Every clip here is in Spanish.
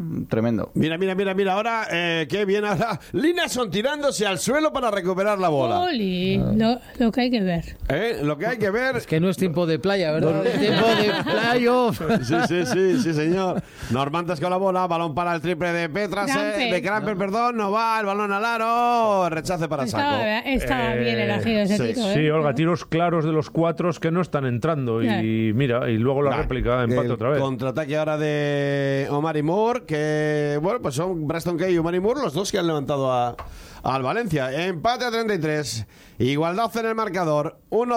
tremendo. Mira, ahora, qué bien ahora. Linason tirándose al suelo para recuperar la bola. Oli, lo que hay que ver. Lo que hay que ver. Es que no es tiempo de playa, ¿verdad? Es tiempo de playoff. Sí, señor. Normantas con la bola, balón para el triple de Petras, de Kramper, perdón, no va, el balón al aro, rechace para Saco. Estaba bien elegido ese tiro. Sí, Olga, tiros claros de los 4 que no están entrando. Y mira, y luego la réplica, empate otra vez. Contraataque ahora de Omari Moore, que bueno, pues son Braxton Kay y Omari Moore los dos que han levantado al Valencia. Empate a 33. Igualdad en el marcador.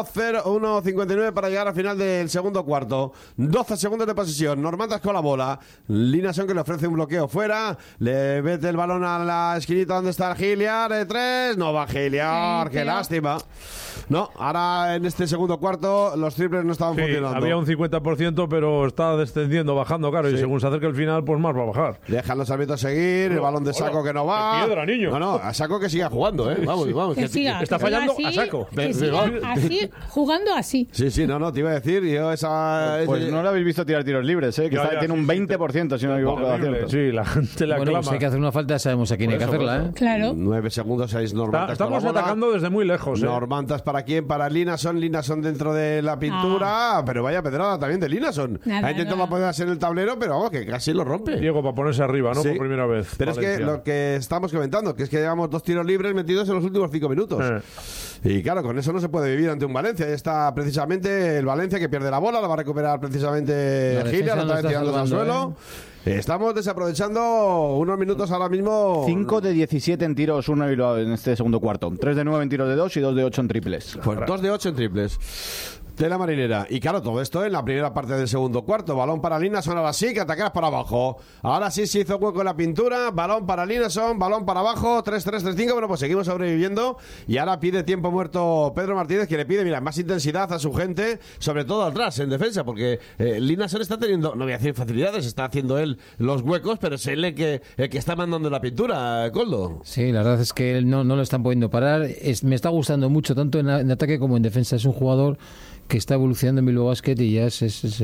1-59 para llegar al final del segundo cuarto. 12 segundos de posesión. Normantas con la bola. Linason que le ofrece un bloqueo fuera. Le mete el balón a la esquinita donde está Giliar. De 3. No va Giliar. Qué lástima. No, ahora en este segundo cuarto los triples no estaban funcionando. Había un 50%, pero está descendiendo, bajando, claro. Y según se acerca el final, pues más va a bajar. Dejan los árbitros seguir. El balón de Saco que no va. Piedra, niño. No, a Saco que siga jugando, Vamos. Que siga, está fallando así, a Saco. Así, jugando así. Sí, no, te iba a decir. Yo Pues no lo habéis visto tirar tiros libres, que tiene un 20%, si no me equivoco, de acierto. Sí, la gente la clama. Pues hay que hacer una falta, sabemos a quién hay que hacerla, Claro. 9 segundos, 6 Normantas. Estamos atacando desde muy lejos. Normantas para quién, para Linason dentro de la pintura, pero vaya pedrada también de Linason. Ha intentado poner en el tablero, pero vamos, que casi lo rompe. Diego, para ponerse arriba, ¿no? Por primera vez. Pero Valencia. Es que lo que estamos comentando, que es que llevamos 2 tiros libres metidos en los últimos 5 minutos. Y claro, con eso no se puede vivir ante un Valencia. Ahí está precisamente el Valencia que pierde la bola, la va a recuperar precisamente Gilia, la está tirando al suelo. Estamos desaprovechando unos minutos ahora mismo. 5 de 17 en tiros, 1 en este segundo cuarto. 3 de 9 en tiros de 2 y 2 de 8 en triples. Pues 2 de 8 en triples. De la marinera. Y claro, todo esto en la primera parte del segundo cuarto. Balón para Linason, ahora sí, que atacar para abajo. Ahora sí se hizo hueco en la pintura. Balón para Linason, balón para abajo. 3-3-3-5. Bueno, pues seguimos sobreviviendo. Y ahora pide tiempo muerto Pedro Martínez, que le pide, mira, más intensidad a su gente, sobre todo atrás, en defensa, porque Linason está teniendo, no voy a decir facilidades, está haciendo él los huecos, pero es él el que está mandando la pintura, Coldo. Sí, la verdad es que él no lo están pudiendo parar. Me está gustando mucho, tanto en ataque como en defensa. Es un jugador que está evolucionando en Bilbao Basket y ya es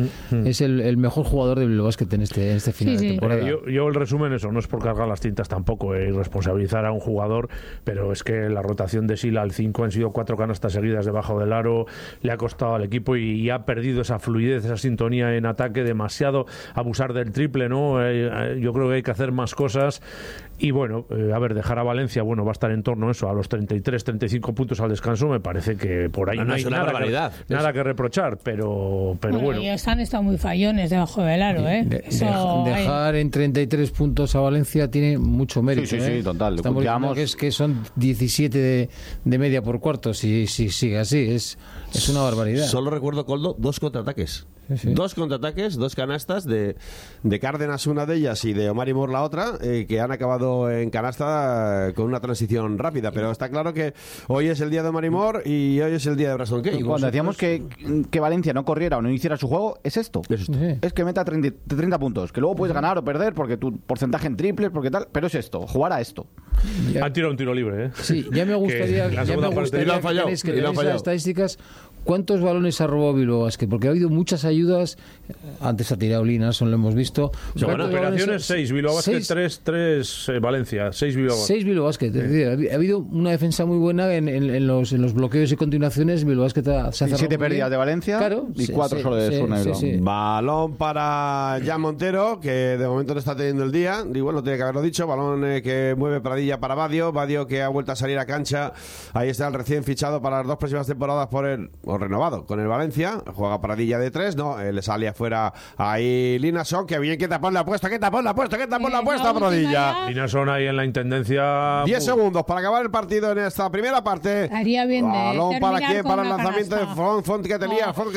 el mejor jugador de Bilbao Basket en este final de temporada. Yo el resumen eso, no es por cargar las tintas tampoco y responsabilizar a un jugador, pero es que la rotación de Sila al 5 han sido 4 canastas seguidas debajo del aro, le ha costado al equipo y ha perdido esa fluidez, esa sintonía en ataque, demasiado abusar del triple, ¿no? Yo creo que hay que hacer más cosas y bueno, dejar a Valencia, va a estar en torno a eso, a los 33, 35 puntos al descanso, me parece que por ahí no hay nada que reprochar, pero bueno. Y han estado muy fallones debajo del aro, Dejar en 33 puntos a Valencia tiene mucho mérito. Sí, total. Estamos diciendo que son 17 de media por cuarto, si sigue así, es una barbaridad. Solo recuerdo, Coldo, 2 contraataques. Sí. 2 contraataques, 2 canastas de Cárdenas, una de ellas, y de Omari Moore la otra, que han acabado en canasta con una transición rápida, pero está claro que hoy es el día de Omari Moore y hoy es el día de Braxton Kay. Cuando decíamos que Valencia no corriera o no hiciera su juego, es esto. Es que meta 30 puntos, que luego puedes ganar o perder porque tu porcentaje en triples, porque tal, pero es esto, jugar a esto. Han tirado un tiro libre, Sí, ya me gustaría que las estadísticas. ¿Cuántos balones ha robado Bilbao Basket? Porque ha habido muchas ayudas. Antes ha tirado Linason, lo hemos visto. Operaciones 6, Bilbao Basket 3 Valencia, 6 Bilbao Basket. 6 Bilbao Basket. Es decir, ha habido una defensa muy buena en los bloqueos y continuaciones. Bilbao Basket se ha cerrado 7 pérdidas de Valencia, claro, y 4 solo de Zurnairo. Balón para Jan Montero, que de momento no está teniendo el día. Y bueno, tiene que haberlo dicho. Balón que mueve Pradilla para Badio, que ha vuelto a salir a cancha. Ahí está el recién fichado para las 2 próximas temporadas por el renovado con el Valencia, juega Pradilla de 3, le sale afuera ahí Linason, que bien, que tapón la ha puesto, Pradilla. Linason ahí en la intendencia. 10 segundos para acabar el partido en esta primera parte. Haría bien de balón para quién, para el lanzamiento canasta. de Font que te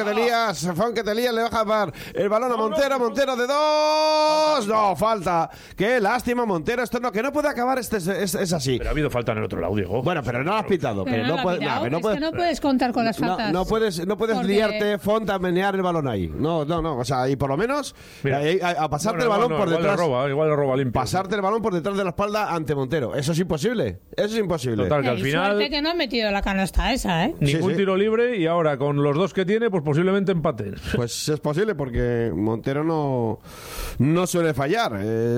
lías, le deja dar el balón a Montero, Montero de 2, no, falta. Qué lástima, Montero, esto que no puede acabar, es así. Pero ha habido falta en el otro lado, Diego. Bueno, pero no lo has pitado. Pero no puedes contar con las faltas. No puedes liarte, Font, a menear el balón ahí. No, o sea, y por lo menos a pasarte el balón por detrás. Igual le roba limpio. Pasarte el balón por detrás de la espalda ante Montero. Eso es imposible. Total, que al final. Suerte que no ha metido la canasta esa, Ningún tiro libre y ahora con los 2 que tiene, pues posiblemente empaten. Pues es posible porque Montero no suele fallar.